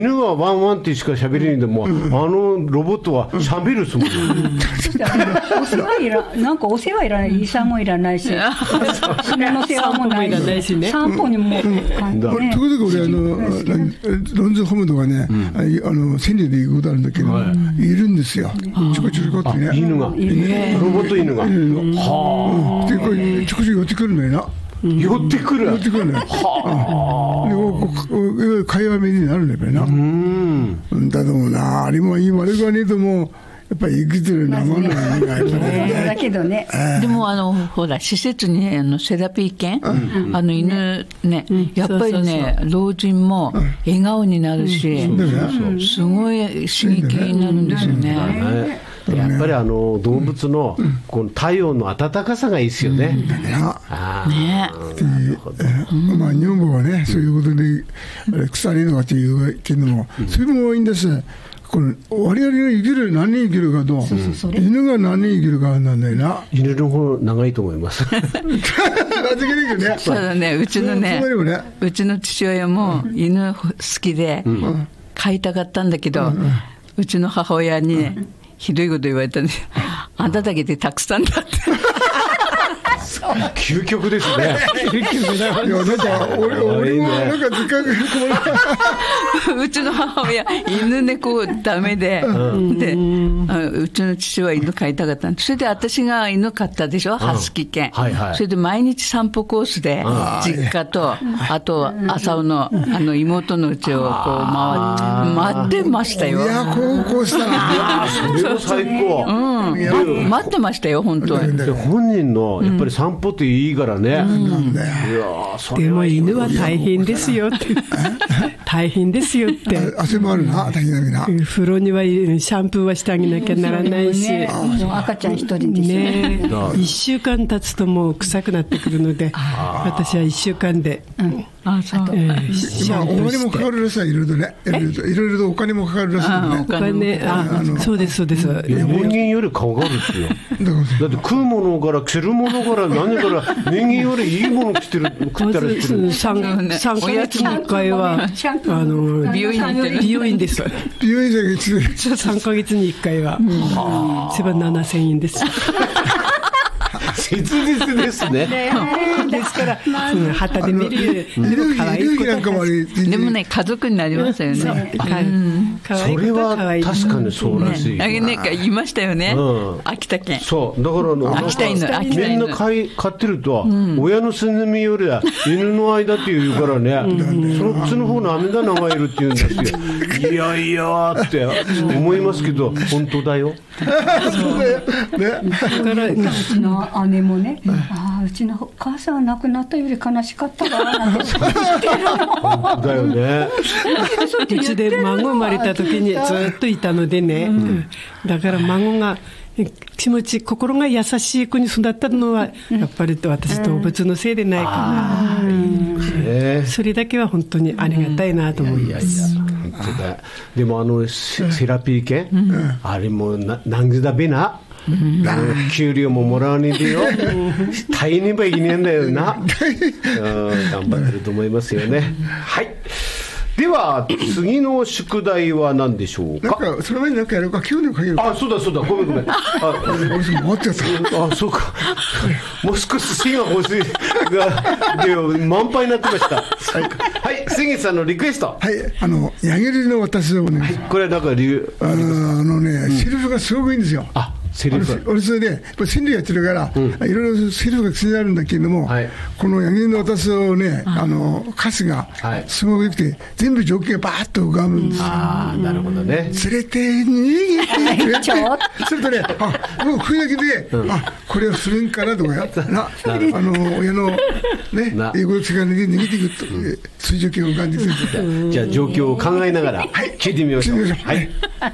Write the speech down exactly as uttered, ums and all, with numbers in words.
犬はワンワンってしか喋れないんでも、うん、あのロボットは喋るっすもん、うん、 お世話いらなんかお世話いらない、餌もいらないし、犬の世話もないし、散歩にもところで俺あのロンズホームとかね、うん、あの千里で行くことあるんだけど、はい、いるんですよ、ちょこちょこってね、 犬がロボット犬が、 はあ、でこれちょこちょこ寄ってくるのよな、 寄ってくる寄ってくるね。はあ。会話目になるんだよな。うん。だと思うな。あれも今あれがねともやっぱり生きてる生の犬がやっぱりだけどね。 でもあのほら施設にねあのセラピー犬、うん、あの犬ね、うん、やっぱりね老人も笑顔になるし、うん、すごい刺激になるんですよね。 やっぱりあの動物のこの太陽の暖かさがいいですよね。 あね。まあ女房はねそういうことで腐りのかというけども、それもいいんです。これ我々が生きる何人生きるかと犬が何人生きるかなんだよな。 犬の方長いと思います。 そうだね。うちのねうちの父親も犬好きで飼いたかったんだけど、うちの母親にねひどいこと言われたんで、あんただけでたくさんだって。 究極ですね。究極だ。いやなんか俺俺もなんか時間がうちの母親犬猫ダメで、うん、でうちの父は犬飼いたかったんで、それで私が犬飼ったでしょ、ハスキー犬、はいはい、それで毎日散歩コースで実家とあと浅尾のあの妹の家をこう回待ってましたよ。 いや高校したらいやそれも最高、 うん、待ってましたよ本当に。 本人のやっぱり散歩っていいからね、うん、いやでも犬は大変ですよって大変ですよって汗もあるな、大変だけど風呂にはシャンプーはしてあげなきゃならないし、ね、 赤ちゃん一人ですね。 いっしゅうかん経つともう臭くなってくるので、私はいっしゅうかんで、うん、 あそう、えー、今お金もかかるらしい、いろいろとね、いろいろとお金もかかるらしいよね。 お金、ああそうですそうです。 人間より顔があるってよ。だって食うものから着るものから何から人間よりいいもの着てる食ったりしてる。 三三ヶ月に一回はあの美容院に美容院です。 美容院で三ヶ月に一回はせばななせんえんです。 切実ですね。 ですから旗で見るより可愛い子なんかもでもね家族になりましたよね。 それは確かにそうらしい。 あげねか言いましたよね。秋田県。 そうだからの秋田犬秋田犬みんな飼い飼ってると親のスズメよりは犬の間っていうからね、そっちの方の網棚がいるって言うんですよ。いやいやって思いますけど本当だよ。 そうだよね。 だからうちの姉もね、ああうちのお母さんは亡くなったより悲しかったわなんて言ってるの。 だよね。 うちで孫生まれた時にずっといたのでね、うん、だから孫が気持ち心が優しい子に育ったのはやっぱり私動物のせいでないかな、うん、それだけは本当にありがたいなと思います。 本当だ。でもあのセラピー犬、うん、あれも何時だべな、うん、給料ももらわねえでよ大変ばいけねえんだよな。頑張ってると思いますよね。はい、では次の宿題は何でしょうか。 なんかその前に何かやるか、今日でもかけるか。 あ、そうだそうだ、ごめんごめん。あ、 俺も待ってた。 あ、そうか。もう少し芯が欲しいがで満杯になってました。はい、杉さんのリクエスト。 はい、あの矢切の私をね、はい、 これはなんか理由ありますか。 あのね、セリフがすごくいいんですよ。あ、 セリフ。 俺それでやっぱ心理やってるから、うん、いろいろセリフが気になるんだけれども、はい、この矢切の私をね、あの歌詞がすごく良くて、全部情景がバーッと浮かぶんですよ。 ああ、なるほどね。 連れて逃げてそれとね、あ、もう食いだけで、うん、あ、これをするんかなとかやったな、あの親のね英語の力で逃げていくと、うん、そういう状況が浮かんでくる。 じゃあ状況を考えながら聞いてみましょう。はい。